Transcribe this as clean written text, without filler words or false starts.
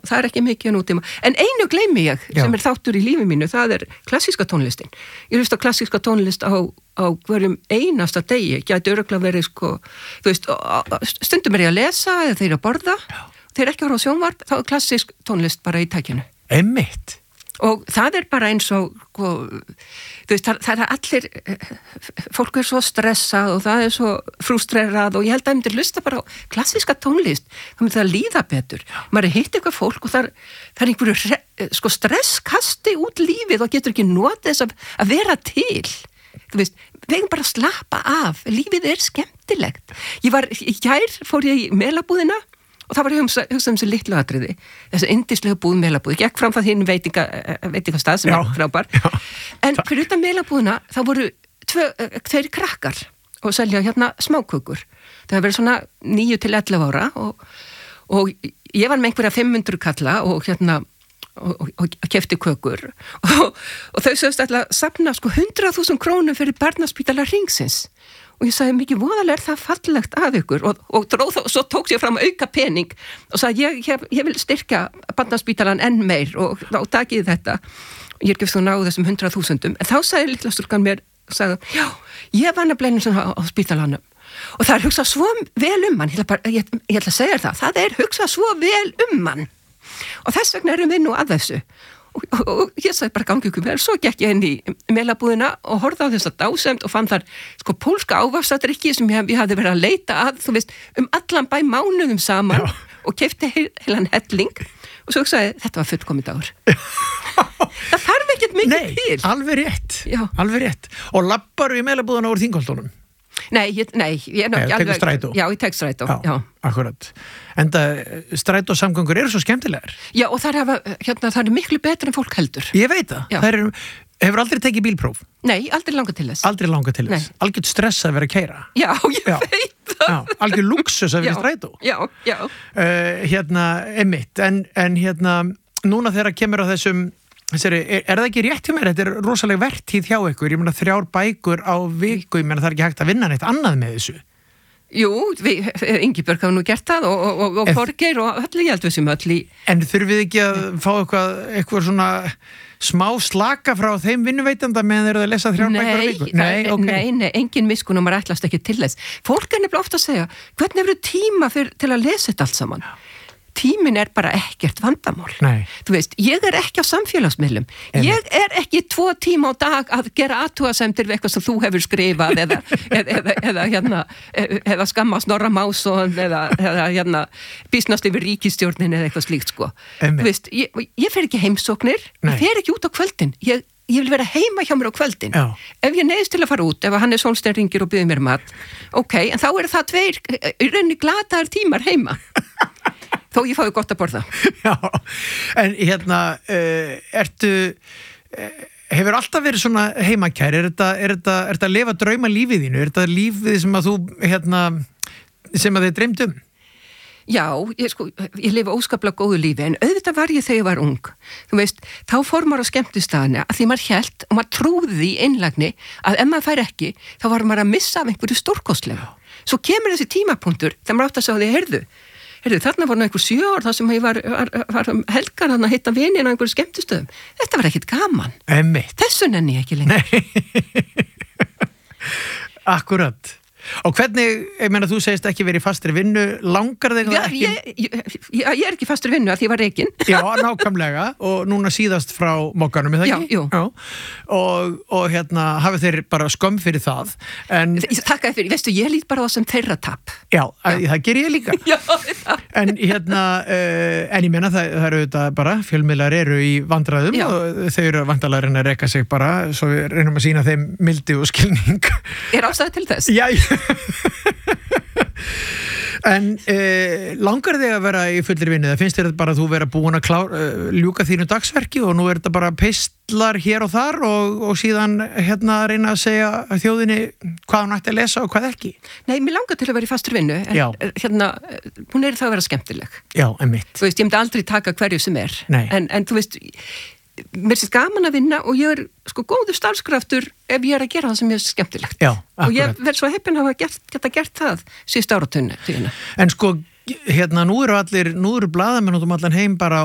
það ekki mikið nútíma. En einu gleymi ég, sem þáttur í lífi mínu, það klassíska tónlistin. Ég hlusta á klassíska tónlist á hverjum einasta degi, gæti örugglega verið sko, þú veist, stundum ég að lesa eða þeir að borða, þeir ekki horfa á sjónvarp, þá klassísk tónlist bara í tækinu. Einmitt. Og það bara eins og, þú veist, það allir, fólk svo stressað og það svo frústrerað og ég held að myndir hlusta bara á klassíska tónlist, þá myndir það líða betur. Maður hitt eitthvað fólk og það einhverju sko stresskasti út lífið og getur ekki notið þess að vera til. Þú veist, við erum bara að slappa af, lífið skemmtilegt. Í gær fór ég í Melabúðina og það var ég hugsað þessi litlu atriði, þessi yndislega búð Melabúð, ég gekk fram það hinn veitingastað sem frábær, en fyrir utan Melabúðina þá voru tveir krakkar og selja hérna smákökur, það hefur verið svona 9 til 11 ára og ég var með einhverja 500 kalla og hérna og keypti kökur og þau sögðust alltaf að safna sko 100.000 krónum fyrir barnaspítala Hringsins og ég sagði mikið voðalega það fallegt að ykkur og svo tók ég fram auka pening og sagði ég vil styrkja barnaspítalan enn meir og takið þetta og ég ekki náðu þessum 100.000 en þá sagði litla stúlkan mér sagði, já, ég var nefnilega á spítalanum og það hugsað svo vel mann ég ætla að segja það hugsað svo vel mann og þess vegna erum við nú að þessu og ég sagði bara gangi ykkur vel, svo gekk ég inn í Melabúðina og horfði á þessa dásemd og fann þar sko pólska ávaxtadrykki sem ég hafði verið að leita að, þú veist, allan bæ mánuðum saman og keypti heilan helling og svo sagði þetta var fullkomið dagur. Það þarf ekkert mikið til. Nei, alveg rétt. Og labbaru í Melabúðina úr Þingholtunum? Nei, ég tekur strætó. Já, ég tek strætó, já. Akkurat. Enda strætósamgöngur eru svo skemmtilegar. Já, og það er miklu betur en fólk heldur. Ég veit það. Hefur aldrei tekið bílpróf? Nei, aldrei langað til þess. Aldrei langað til þess. Algjört stress að vera að keyra. Já, ég veit það. Já, algjör luxus að vera í strætó. Já. Einmitt. En núna þegar kemur á þessum það ekki rétt hjá mér? Þetta rosalega vertíð hjá ykkur. Ég meina 3 bækur á viku, ég meina það ekki hægt að vinna neitt annað með þessu. Jú, Ingibjörg hafa nú gert það og Þorgeir og ég held við sem öll í. En þurfum við ekki að fá eitthvað svona smá slaka frá þeim vinnuveitanda meðan þeir eru að lesa 3 bækur á viku? Nei, engin miskun og maður ætlast ekki til þess. Fólk nefnilega ofta að segja, hvernig hefur tíma til að lesa þetta allt saman? Tíminn bara ekkert vandamál. Nei. Þú veist, ég ekki á samfélagsmiðlum. Ég ekki 2 tíma á dag að gera athugasemdir við eitthvað sem þú hefur skrifað eða skamma Snorra Másson eða býsnast yfir ríkisstjórnin eða eitthvað slíkt sko. Þú veist, ég fer ekki heimsóknir, ég fer ekki út á kvöldin. Ég vil vera heima hjá mér á kvöldin. Já. Ef ég neyðist til að fara út, ef Hannes Hólmsteinn ringir og biður mér mat, en þá það 2 í rauninni glataðar tímar heima. Þó ég fái gott að borða. Já, en hefur alltaf verið svona heimakær? Er þetta að lifa drauma lífið þínu? Er þetta lífið sem að þú, sem að þið dreymd Já, ég lifa óskaplega góðu lífi, en auðvitað var ég þegar ég var ung. Þú veist, þá fór maður á skemmtistaðina að því maður hélt og maður trúði í einlægni að ef maður fær ekki, þá var maður að missa af einhverju stórkostlega. Svo kemur þessi tímapunktur þegar maður átt að segja því, heyrðu, þarna var einhver 7 ár þar sem ég var helgar að hitta vinina á einhverju skemmtistöðum. Þetta var ekkert gaman. Þessu nenni ég ekki lengur. Nei. Akkurat. Og hvernig, ég meina þú segist ekki verið í fastri vinnu, langar þig það ekki? Ég ekki fastur vinnu að því var reikin. Já, nákvæmlega, og núna síðast frá Mogganum, er það ekki? Já. Og hafið þeir bara skömm fyrir það. Takk fyrir, veistu, ég lít bara á sem þeirra tap. Já, það ger ég líka. Já, En ég meina það eru þetta bara, fjölmiðlar eru í vandræðum og þau eru vandalega að reka sig bara, svo við reynum að sýna þeim mildi og skilning. Er ástæða til þess? Já, En langar þig að vera í fullir vinnu? Það finnst þér bara að þú vera búin að ljúka þínu dagsverki og nú þetta bara pistlar hér og þar og síðan reyna að segja þjóðinni hvað hún ætti að lesa og hvað ekki? Nei, mér langar til að vera í fastur vinnu en hún það að vera skemmtileg. Já, einmitt. Þú veist, ég myndi aldrei taka hverju sem en þú veist, mér finnst gaman að vinna og ég góður starfskraftur ef ég að gera það sem ég skemmtilegt. Já, akkurat. Og ég verð svo heppin að geta gert það síðust áratugina. En nú eru blaðamenn út allan heim bara